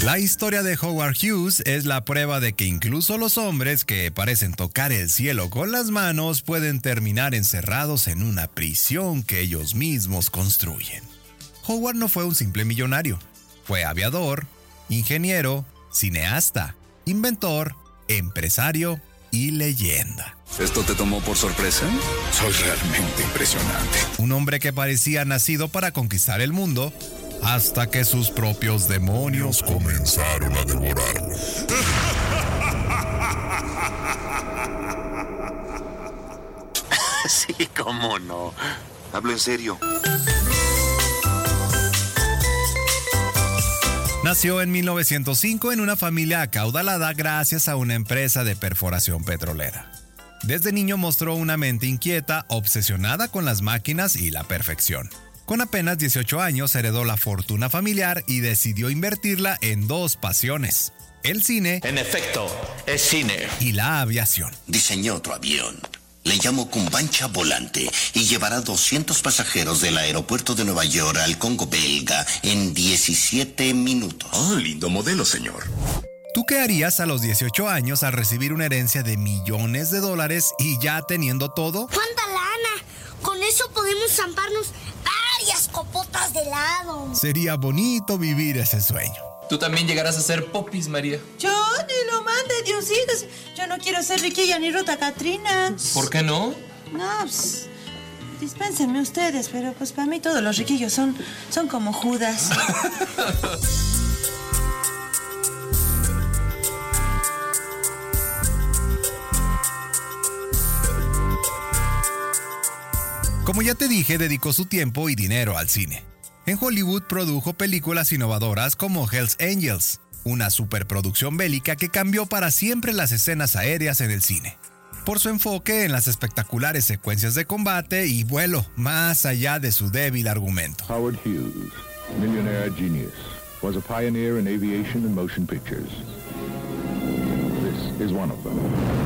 La historia de Howard Hughes es la prueba de que incluso los hombres que parecen tocar el cielo con las manos pueden terminar encerrados en una prisión que ellos mismos construyen. Howard no fue un simple millonario. Fue aviador, ingeniero, cineasta, inventor, empresario y leyenda. ¿Esto te tomó por sorpresa? Soy realmente impresionante. Un hombre que parecía nacido para conquistar el mundo, hasta que sus propios demonios comenzaron a devorarlo. Sí, cómo no. Hablo en serio. Nació en 1905 en una familia acaudalada gracias a una empresa de perforación petrolera. Desde niño mostró una mente inquieta, obsesionada con las máquinas y la perfección. Con apenas 18 años heredó la fortuna familiar y decidió invertirla en dos pasiones: el cine, en efecto, es cine, y la aviación. Diseñó otro avión. Le llamo Cumbancha Volante y llevará 200 pasajeros del aeropuerto de Nueva York al Congo belga en 17 minutos. Oh, lindo modelo, señor. ¿Tú qué harías a los 18 años al recibir una herencia de millones de dólares y ya teniendo todo? ¡Cuánta lana! Con eso podemos zamparnos varias copotas de helado. Sería bonito vivir ese sueño. Tú también llegarás a ser popis, María. Yo ni lo mande, Diositos. Yo no quiero ser riquilla ni Ruta Catrina. ¿Por qué no? No, pues, dispénsenme ustedes, pero pues para mí todos los riquillos son como Judas. Como ya te dije, dedicó su tiempo y dinero al cine. En Hollywood produjo películas innovadoras como Hell's Angels, una superproducción bélica que cambió para siempre las escenas aéreas en el cine, por su enfoque en las espectaculares secuencias de combate y vuelo, más allá de su débil argumento. Howard Hughes, millionaire genius, was a pioneer in aviation and motion pictures. This is one of them.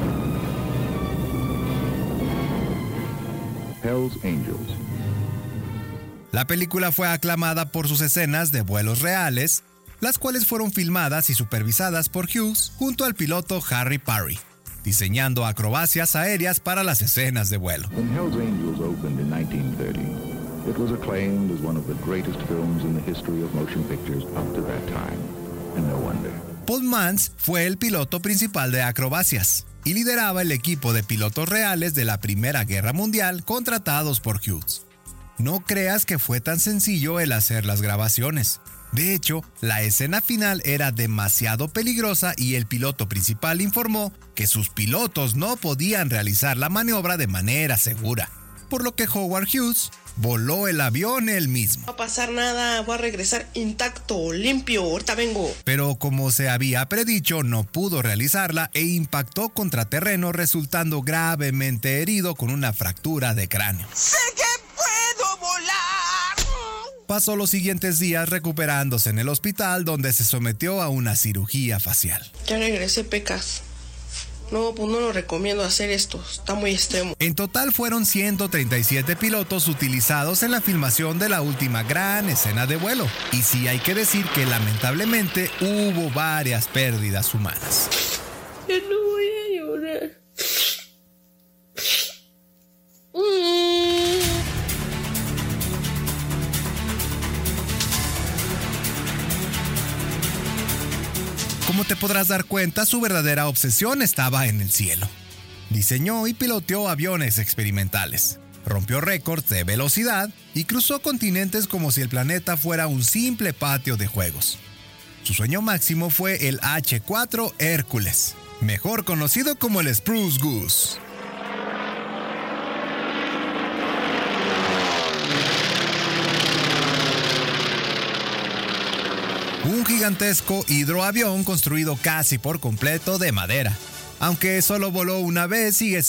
Hell's Angels. La película fue aclamada por sus escenas de vuelos reales, las cuales fueron filmadas y supervisadas por Hughes junto al piloto Harry Parry, diseñando acrobacias aéreas para las escenas de vuelo. When Hell's Angels opened in 1930, it was acclaimed as one of the greatest films in the history of motion pictures up to that time, and no wonder. Paul Mans fue el piloto principal de acrobacias y lideraba el equipo de pilotos reales de la Primera Guerra Mundial contratados por Hughes. No creas que fue tan sencillo el hacer las grabaciones. De hecho, la escena final era demasiado peligrosa y el piloto principal informó que sus pilotos no podían realizar la maniobra de manera segura, por lo que Howard Hughes voló el avión él mismo. No va a pasar nada, voy a regresar intacto, limpio, ahorita vengo. Pero como se había predicho, no pudo realizarla e impactó contra terreno, resultando gravemente herido con una fractura de cráneo. ¡Sé que puedo volar! Pasó los siguientes días recuperándose en el hospital, donde se sometió a una cirugía facial. Ya regresé, Pecas. No, pues no lo recomiendo hacer esto, está muy extremo. En total fueron 137 pilotos utilizados en la filmación de la última gran escena de vuelo. Y sí hay que decir que lamentablemente hubo varias pérdidas humanas. Yo no voy a llorar. Como te podrás dar cuenta, su verdadera obsesión estaba en el cielo. Diseñó y piloteó aviones experimentales, rompió récords de velocidad y cruzó continentes como si el planeta fuera un simple patio de juegos. Su sueño máximo fue el H-4 Hércules, mejor conocido como el Spruce Goose. Un gigantesco hidroavión construido casi por completo de madera. Aunque solo voló una vez, sigue